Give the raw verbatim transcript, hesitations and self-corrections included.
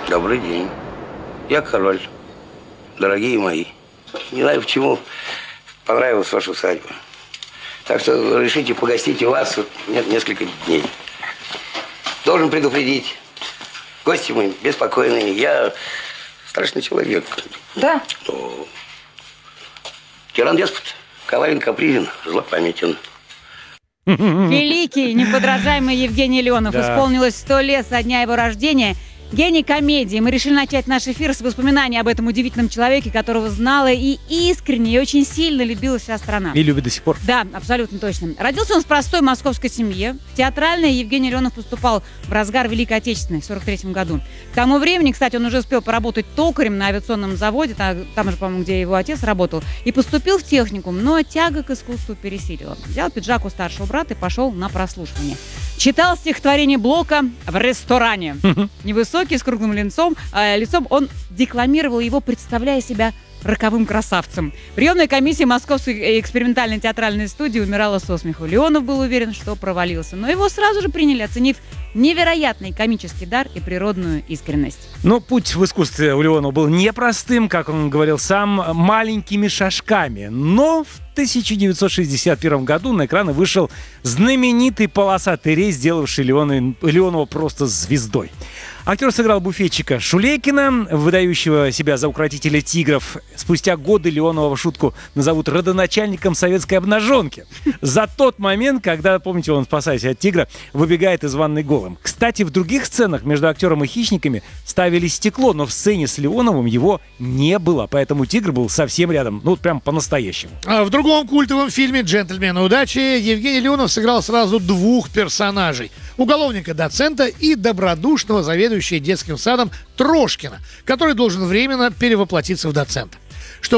Добрый день. Я король. Дорогие мои. Не знаю, почему понравилась ваша усадьба. Так что решите погостить у вас вот несколько дней. Должен предупредить. Гости мои беспокойные. Я страшный человек. Да? Но... Тиран-деспот, коварен, капризен, злопамятен. Великий, неподражаемый Евгений Леонов. Да. Исполнилось сто лет со дня его рождения. Гений комедии. Мы решили начать наш эфир с воспоминаний об этом удивительном человеке, которого знала и искренне, и очень сильно любила вся страна. И любит до сих пор. Да, абсолютно точно. Родился он в простой московской семье. В театральное Евгений Леонов поступал в разгар Великой Отечественной в сорок третьем году. К тому времени, кстати, он уже успел поработать токарем на авиационном заводе, там, там же, по-моему, где его отец работал, и поступил в техникум, но тяга к искусству пересилила. Взял пиджак у старшего брата и пошел на прослушивание. Читал стихотворение Блока в ресторане. Невысокий, с круглым лицом, э, лицом он декламировал его, представляя себя роковым красавцем. Приемная комиссия Московской экспериментальной театральной студии умирала со смеху. Леонов был уверен, что провалился, но его сразу же приняли, оценив невероятный комический дар и природную искренность. Но путь в искусстве у Леонова был непростым, как он говорил сам, маленькими шажками. Но в тысяча девятьсот шестьдесят первом году на экраны вышел знаменитый полосатый рейс, сделавший Леона, Леонова просто звездой. Актер сыграл буфетчика Шулейкина, выдающего себя за укротителя тигров. Спустя годы Леонова в шутку назовут родоначальником советской обнаженки. За тот момент, когда, помните, он, спасаясь от тигра, выбегает из ванной голым. Кстати, в других сценах между актером и хищниками ставили стекло, но в сцене с Леоновым его не было, поэтому тигр был совсем рядом, ну, прям по-настоящему. А в другом культовом фильме «Джентльмены удачи» Евгений Леонов сыграл сразу двух персонажей. Уголовника-доцента и добродушного заведующего детским садом Трошкина, который должен временно перевоплотиться в доцента.